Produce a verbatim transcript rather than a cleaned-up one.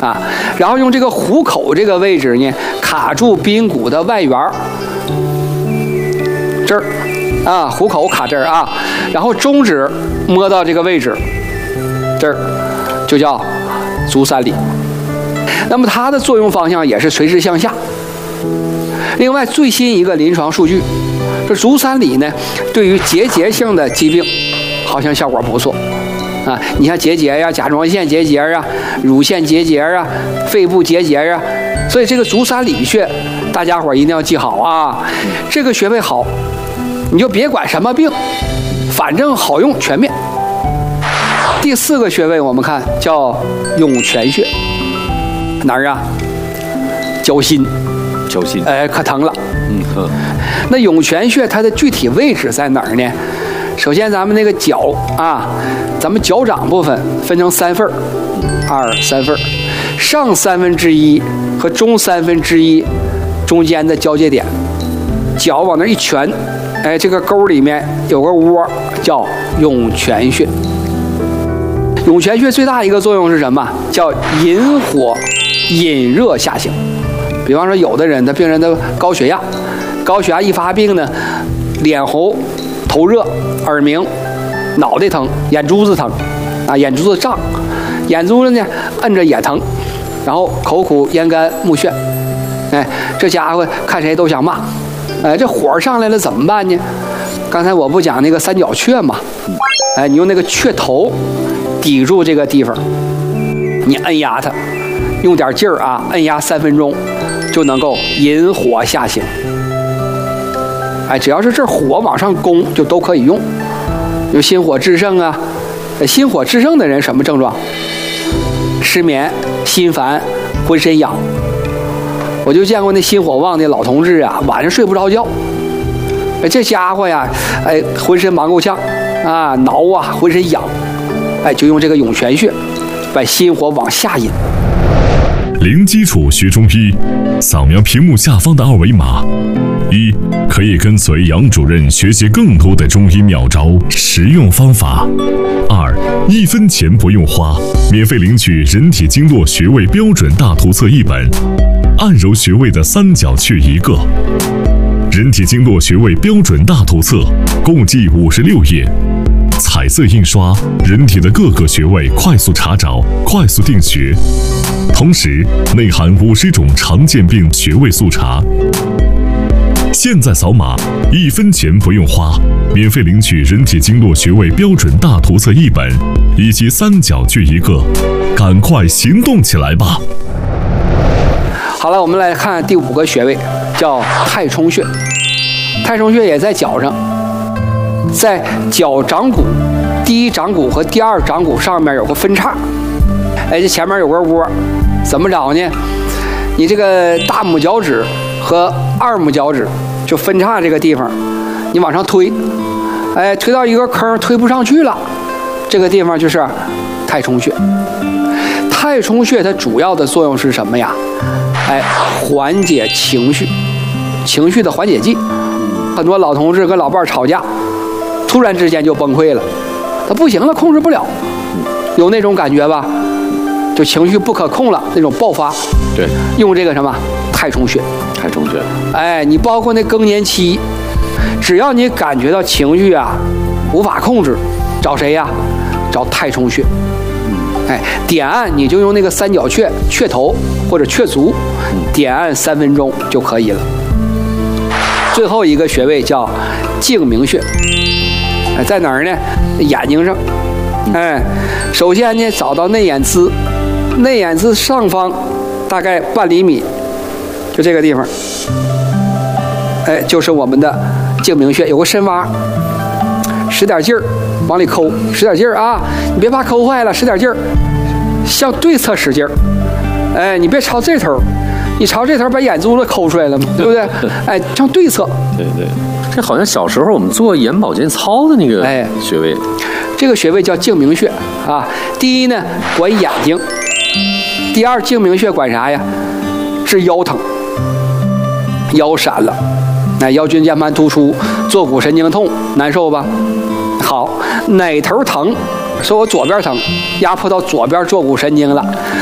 啊，然后用这个虎口这个位置呢，卡住髌骨的外缘这儿啊，虎口卡这儿啊，然后中指摸到这个位置，这儿就叫足三里。那么它的作用方向也是垂直向下。另外，最新一个临床数据，这足三里呢，对于结节性的疾病，好像效果不错。啊，你像结节呀、甲状腺结节啊、乳腺结节啊、肺部结节啊，所以这个足三里穴，大家伙一定要记好啊。这个穴位好，你就别管什么病，反正好用全面。第四个穴位我们看叫涌泉穴，哪儿啊？脚心， 脚心， 哎，可疼了。 嗯呵。 那涌泉穴它的具体位置在哪儿呢？首先，咱们那个脚啊，咱们脚掌部分分成三份儿，二三份儿，上三分之一和中三分之一中间的交界点，脚往那一蜷，哎，这个沟里面有个窝，叫涌泉穴。涌泉穴最大一个作用是什么？叫引火、引热下行。比方说，有的人的病人的高血压，高血压一发病呢，脸红、头热、耳鸣、脑袋疼、眼珠子疼，啊，眼珠子胀，眼珠子呢摁着也疼，然后口苦、咽干、目眩，哎，这家伙看谁都想骂，哎，这火上来了怎么办呢？刚才我不讲那个三角雀嘛，哎，你用那个雀头抵住这个地方，你摁压它，用点劲儿啊，摁压三分钟，就能够引火下行。哎，只要是这火往上攻，就都可以用。有心火炽盛啊，心火炽盛的人什么症状？失眠、心烦、浑身痒。我就见过那心火旺的老同志啊，晚上睡不着觉。哎，这家伙呀，哎，浑身忙够呛啊，挠啊，浑身痒。哎，就用这个涌泉穴，把心火往下引。 零基础学中医，扫描屏幕下方的二维码。一，可以跟随杨主任学习更多的中医妙招、实用方法。二，一分钱不用花，免费领取人体经络穴位标准大图册一本，按揉穴位的三角穴一个。人体经络穴位标准大图册共计五十六页，彩色印刷，人体的各个穴位快速查找、快速定穴，同时内含五十种常见病穴位速查。现在扫码，一分钱不用花，免费领取人体经络穴位标准大图册一本，以及三角穴一个，赶快行动起来吧！ 好了，我们来看第五个穴位，叫太冲穴。太冲穴也在脚上，在脚掌骨第一掌骨和第二掌骨上面有个分叉，哎，这前面有个窝，怎么找呢？你这个大拇脚趾和二拇脚趾就分叉这个地方，你往上推，哎，推到一个坑推不上去了，这个地方就是太冲穴。太冲穴它主要的作用是什么呀？哎，缓解情绪，情绪的缓解剂。很多老同志跟老伴吵架，突然之间就崩溃了，他不行了，控制不了，有那种感觉吧？就情绪不可控了，那种爆发。 对， 用这个什么太冲穴。 太冲穴。 哎，你包括那更年期，只要你感觉到情绪啊无法控制，找谁呀？找太冲穴。哎，点按你就用那个三角穴穴头或者穴足，点按三分钟就可以了。最后一个穴位叫睛明穴，哎，在哪儿呢？眼睛上。哎，首先呢，找到内眼眦，内眼眦上方大概半厘米，就这个地方，哎，就是我们的睛明穴，有个深洼，使点劲儿往里抠，使点劲儿啊，你别怕抠坏了，使点劲儿，向对侧使劲儿，哎，你别朝这头。你朝这头把眼珠子抠出来了嘛，对不对？哎，向对侧。 对对，这好像小时候我们做眼保健操的那个哎穴位， 这个穴位叫睛明穴啊。第一呢，管眼睛；第二，睛明穴管啥呀？治腰疼，腰闪了，哎，腰椎间盘突出，坐骨神经痛，难受吧？好，哪头疼？说我左边疼，压迫到左边坐骨神经了。